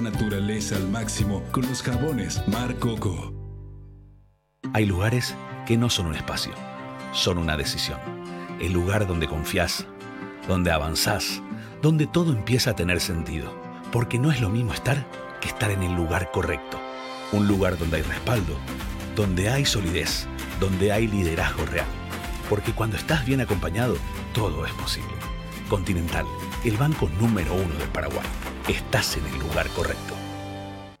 Naturaleza al máximo con los jabones Mar Coco. Hay lugares que no son un espacio, son una decisión. El lugar donde confías, donde avanzás, donde todo empieza a tener sentido. Porque no es lo mismo estar que estar en el lugar correcto. Un lugar donde hay respaldo, donde hay solidez, donde hay liderazgo real. Porque cuando estás bien acompañado, todo es posible. Continental, el banco número 1 del Paraguay. Estás en el lugar correcto.